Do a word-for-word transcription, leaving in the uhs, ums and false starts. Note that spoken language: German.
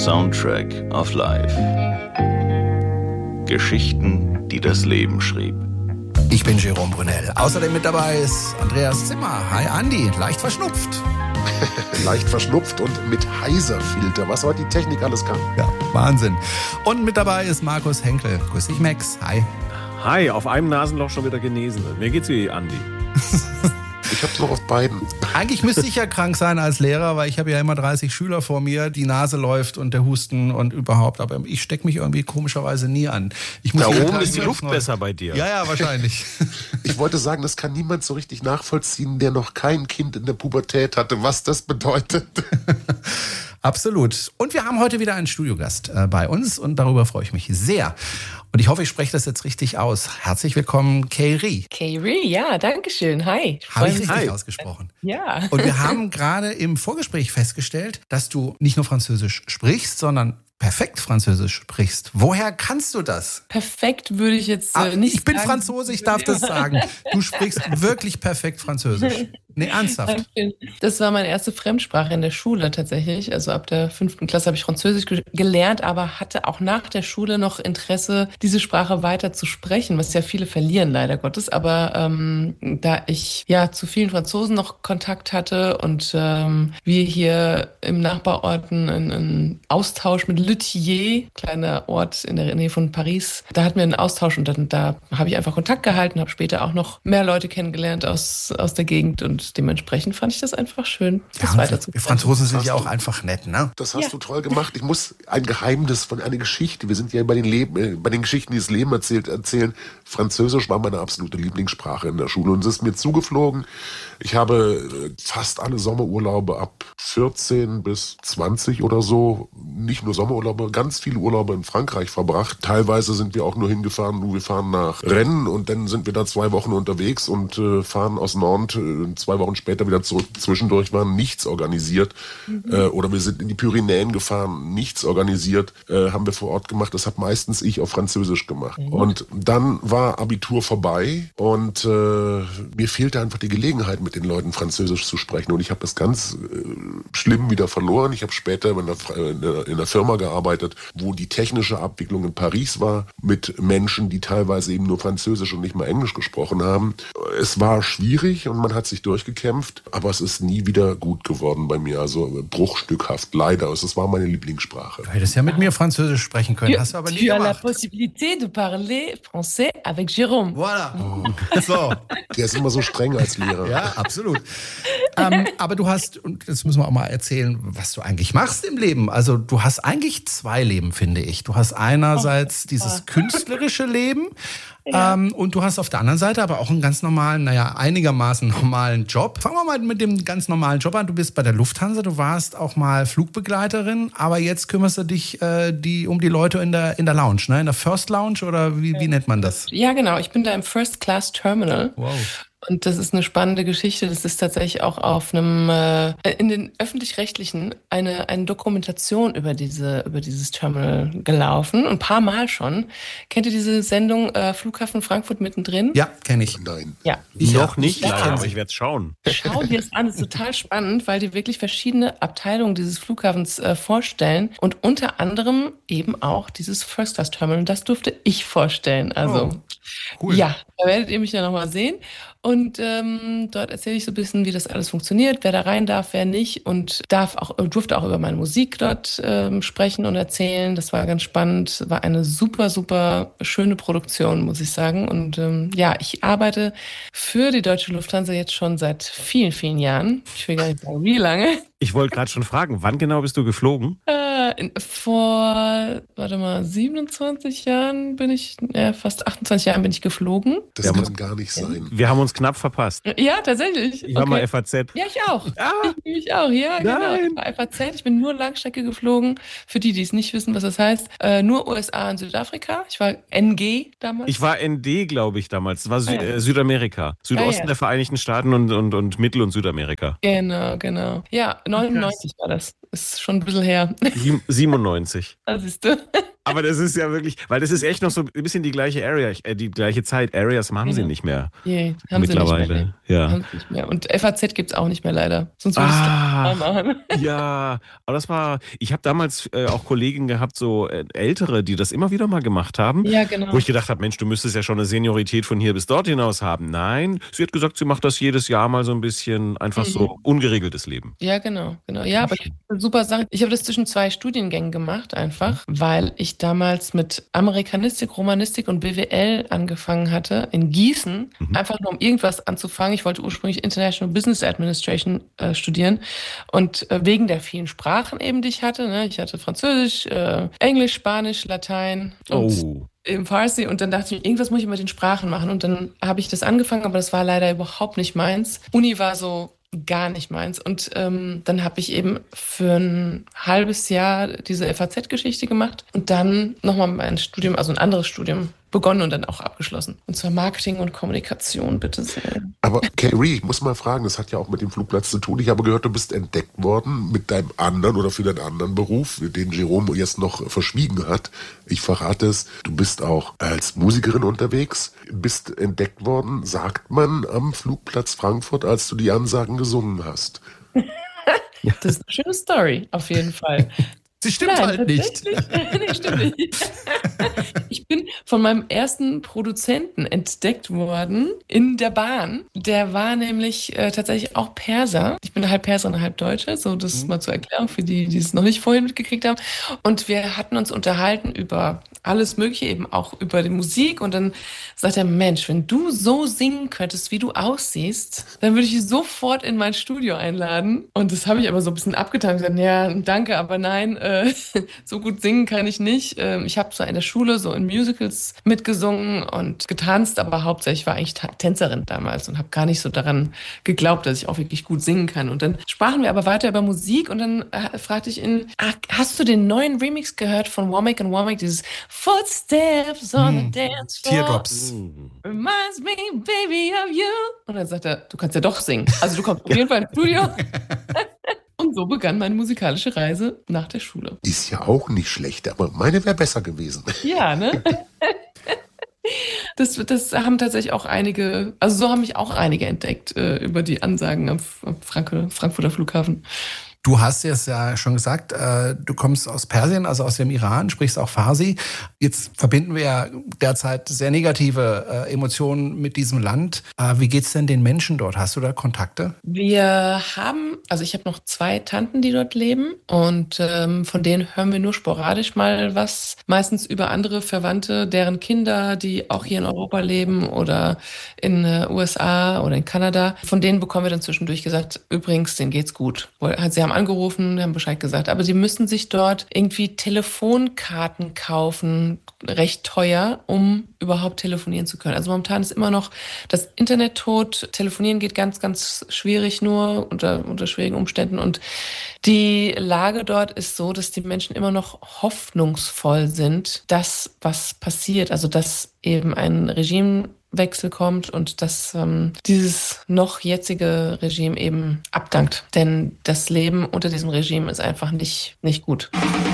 Soundtrack of Life. Geschichten, die das Leben schrieb. Ich bin Jérôme Brunel. Außerdem mit dabei ist Andreas Zimmer. Hi Andi, leicht verschnupft. Leicht verschnupft und mit Heiser-Filter, was heute die Technik alles kann. Ja, Wahnsinn. Und mit dabei ist Markus Henkel. Grüß dich, Max. Hi. Hi, auf einem Nasenloch schon wieder genesen. Mir geht's wie Andi. Ich hab's noch auf beiden. Eigentlich müsste ich ja krank sein als Lehrer, weil ich habe ja immer dreißig Schüler vor mir, die Nase läuft und der Husten und überhaupt. Aber ich stecke mich irgendwie komischerweise nie an. Ich muss da oben Tag ist die Luft neu. besser bei dir. Ja, ja, wahrscheinlich. Ich wollte sagen, das kann niemand so richtig nachvollziehen, der noch kein Kind in der Pubertät hatte, was das bedeutet. Absolut. Und wir haben heute wieder einen Studiogast äh, bei uns und darüber freue ich mich sehr. Und ich hoffe, ich spreche das jetzt richtig aus. Herzlich willkommen, Kay-Ri. Kay-Ri, ja, danke schön. Hi. Habe ich richtig Hi. ausgesprochen? Ja. Und wir haben gerade im Vorgespräch festgestellt, dass du nicht nur Französisch sprichst, sondern perfekt Französisch sprichst. Woher kannst du das? Perfekt würde ich jetzt äh, Ah, nicht Ich bin sagen. Franzose, ich darf das sagen. Du sprichst wirklich perfekt Französisch. Nee, ernsthaft. Das war meine erste Fremdsprache in der Schule tatsächlich. Also ab der fünften Klasse habe ich Französisch ge- gelernt, aber hatte auch nach der Schule noch Interesse, diese Sprache weiter zu sprechen, was ja viele verlieren, leider Gottes. Aber ähm, da ich ja zu vielen Franzosen noch Kontakt hatte und ähm, wir hier im Nachbarort einen, einen Austausch mit Le Tillet, kleiner Ort in der Nähe von Paris, da hatten wir einen Austausch und dann, da habe ich einfach Kontakt gehalten, habe später auch noch mehr Leute kennengelernt aus, aus der Gegend und dementsprechend fand ich das einfach schön, das Ja, weiter zu wir Franzosen sind ja auch einfach nett, ne? Das hast Ja. du toll gemacht. Ich muss ein Geheimnis von einer Geschichte. Wir sind ja bei den, Leben, äh, bei den Geschichten, die das Leben erzählt, erzählen. Französisch war meine absolute Lieblingssprache in der Schule und es ist mir zugeflogen. Ich habe äh, fast alle Sommerurlaube ab vierzehn bis zwanzig oder so, nicht nur Sommerurlaube, ganz viele Urlaube in Frankreich verbracht. Teilweise sind wir auch nur hingefahren, nur wir fahren nach Rennes und dann sind wir da zwei Wochen unterwegs und äh, fahren aus Nantes äh, zwei Wochen später wieder zurück. Zwischendurch war nichts organisiert. Mhm. Äh, oder wir sind in die Pyrenäen gefahren, nichts organisiert, äh, haben wir vor Ort gemacht. Das habe meistens ich auf Französisch gemacht. Mhm. Und dann war Abitur vorbei und äh, mir fehlte einfach die Gelegenheit, mit den Leuten Französisch zu sprechen. Und ich habe das ganz äh, schlimm wieder verloren. Ich habe später in der, in, der, in der Firma gearbeitet, wo die technische Abwicklung in Paris war, mit Menschen, die teilweise eben nur Französisch und nicht mal Englisch gesprochen haben. Es war schwierig und man hat sich durchgekämpft, aber es ist nie wieder gut geworden bei mir. Also bruchstückhaft, leider. Es war meine Lieblingssprache. Du hättest ja mit mir Französisch sprechen können, hast du aber nie Tu as la gemacht. possibilité de parler français avec Jérôme. Voilà. Oh. So. Der ist immer so streng als Lehrer. Ja, absolut. ähm, aber du hast, und das müssen wir auch mal erzählen, was du eigentlich machst im Leben. Also du hast eigentlich zwei Leben, finde ich. Du hast einerseits dieses künstlerische Leben, ja. ähm, und du hast auf der anderen Seite aber auch einen ganz normalen, naja, einigermaßen normalen Job. Fangen wir mal mit dem ganz normalen Job an. Du bist bei der Lufthansa, du warst auch mal Flugbegleiterin, aber jetzt kümmerst du dich äh, die, um die Leute in der, in der Lounge, ne? In der First Lounge oder wie, wie nennt man das? Ja, genau. Ich bin da im First Class Terminal. Wow. Und das ist eine spannende Geschichte. Das ist tatsächlich auch auf einem, äh, in den Öffentlich-Rechtlichen eine, eine Dokumentation über diese, über dieses Terminal gelaufen. Ein paar Mal schon. Kennt ihr diese Sendung äh, Flughafen Frankfurt mittendrin? Ja, kenne ich. Nein. Ja. Ich Noch auch. nicht, Ich leider, kenn aber sie. ich werde es schauen. Schau dir es an, das ist total spannend, weil die wirklich verschiedene Abteilungen dieses Flughafens äh, vorstellen und unter anderem eben auch dieses First-Class-Terminal. Und das durfte ich vorstellen. Also, Oh, cool. ja, da werdet ihr mich ja nochmal sehen. Und ähm, dort erzähle ich so ein bisschen, wie das alles funktioniert, wer da rein darf, wer nicht. Und darf auch, durfte auch über meine Musik dort ähm, sprechen und erzählen. Das war ganz spannend. War eine super, super schöne Produktion, muss ich sagen. Und ähm, ja, ich arbeite für die Deutsche Lufthansa jetzt schon seit vielen, vielen Jahren. Ich will gar nicht sagen, wie lange. Ich wollte gerade schon fragen, wann genau bist du geflogen? Äh, in, vor, warte mal, siebenundzwanzig Jahren bin ich, ja, fast achtundzwanzig Jahren bin ich geflogen. Das Ja, kann muss- gar nicht sein. Wir haben uns knapp verpasst. Ja, tatsächlich. Ich war Okay. mal F A Z. Ja, ich auch. Ah, Ich, ich auch, ja, genau. Nein. Ich war F A Z, ich bin nur Langstrecke geflogen. Für die, die es nicht wissen, was das heißt, äh, nur U S A und Südafrika. Ich war N G damals. ich war N D, glaube ich, damals. Das war Sü Ah, ja. äh, Südamerika. Südosten Ah, ja. der Vereinigten Staaten und, und, und Mittel- und Südamerika. Genau, genau. Ja, neunundneunzig war das. Ist schon ein bisschen her. Sieb- siebenundneunzig. Da siehst du. Aber das ist ja wirklich, weil das ist echt noch so ein bisschen die gleiche Area, äh, die gleiche Zeit. Areas haben sie Ja. nicht mehr. Nee, haben Mittlerweile. sie nicht mehr. Ja. Haben sie nicht mehr. Und F A Z gibt es auch nicht mehr leider. Sonst würde ich es Ah, mal machen. ja, aber das war, ich habe damals äh, auch Kollegen gehabt, so äh, Ältere, die das immer wieder mal gemacht haben, Ja, genau. wo ich gedacht habe, Mensch, du müsstest ja schon eine Seniorität von hier bis dort hinaus haben. Nein, sie hat gesagt, sie macht das jedes Jahr mal so ein bisschen, einfach Mhm. so ungeregeltes Leben. Ja, genau, genau. Ja, aber ich eine super Sache. Ich habe das zwischen zwei Studiengängen gemacht, einfach, weil ich damals mit Amerikanistik, Romanistik und B W L angefangen hatte in Gießen, Mhm. einfach nur um irgendwas anzufangen. Ich wollte ursprünglich International Business Administration äh, studieren und äh, wegen der vielen Sprachen eben, die ich hatte. Ne? Ich hatte Französisch, äh, Englisch, Spanisch, Latein und Oh. im Farsi und dann dachte ich, irgendwas muss ich mit den Sprachen machen und dann habe ich das angefangen, aber das war leider überhaupt nicht meins. Uni war so gar nicht meins und ähm, dann habe ich eben für ein halbes Jahr diese F A Z-Geschichte gemacht und dann nochmal mein Studium, also ein anderes Studium begonnen und dann auch abgeschlossen. Und zwar Marketing und Kommunikation, bitte sehr. Aber Carrie, ich muss mal fragen, das hat ja auch mit dem Flugplatz zu tun. Ich habe gehört, du bist entdeckt worden mit deinem anderen oder für deinen anderen Beruf, den Jerome jetzt noch verschwiegen hat. Ich verrate es, du bist auch als Musikerin unterwegs, bist entdeckt worden, sagt man, am Flugplatz Frankfurt, als du die Ansagen gesungen hast. Das ist eine schöne Story, auf jeden Fall. Sie stimmt Nein, halt nicht. tatsächlich- nee, stimmt nicht. Ich bin von meinem ersten Produzenten entdeckt worden in der Bahn. Der war nämlich äh, tatsächlich auch Perser. Ich bin halb Perserin, halb Deutsche, so das Mhm. mal zur Erklärung für die, die es noch nicht vorhin mitgekriegt haben. Und wir hatten uns unterhalten über alles Mögliche, eben auch über die Musik. Und dann sagt er, Mensch, wenn du so singen könntest, wie du aussiehst, dann würde ich dich sofort in mein Studio einladen. Und das habe ich aber so ein bisschen abgetan. Ich gesagt, ja, danke, aber nein, äh, so gut singen kann ich nicht. Ähm, ich habe zwar in der Schule so in Musicals mitgesungen und getanzt, aber hauptsächlich war eigentlich Ta- Tänzerin damals und habe gar nicht so daran geglaubt, dass ich auch wirklich gut singen kann. Und dann sprachen wir aber weiter über Musik und dann äh, fragte ich ihn, ah, hast du den neuen Remix gehört von Womack and Womack, dieses Footsteps on Hm. the dance floor? Teardrops. Reminds me, baby, of you. Und dann sagt er, du kannst ja doch singen. Also du kommst auf jeden Fall ins Studio. Und so begann meine musikalische Reise nach der Schule. Ist ja auch nicht schlecht, aber meine wäre besser gewesen. Ja, ne? Das, das haben tatsächlich auch einige, also so haben mich auch einige entdeckt äh, über die Ansagen am, am Frank- Frankfurter Flughafen. Du hast es ja schon gesagt, äh, du kommst aus Persien, also aus dem Iran, sprichst auch Farsi. Jetzt verbinden wir ja derzeit sehr negative äh, Emotionen mit diesem Land. Äh, wie geht's denn den Menschen dort? Hast du da Kontakte? Wir haben, also ich habe noch zwei Tanten, die dort leben und ähm, von denen hören wir nur sporadisch mal was, meistens über andere Verwandte, deren Kinder, die auch hier in Europa leben oder in äh, U S A oder in Kanada. Von denen bekommen wir dann zwischendurch gesagt, übrigens, denen geht's gut. Sie haben angerufen, haben Bescheid gesagt, aber sie müssen sich dort irgendwie Telefonkarten kaufen, recht teuer, um überhaupt telefonieren zu können. Also momentan ist immer noch das Internet tot, telefonieren geht ganz, ganz schwierig nur unter, unter schwierigen Umständen und die Lage dort ist so, dass die Menschen immer noch hoffnungsvoll sind, dass was passiert, also dass eben ein Regime Wechsel kommt und dass ähm, dieses noch jetzige Regime eben abdankt. Denn das Leben unter diesem Regime ist einfach nicht, nicht gut.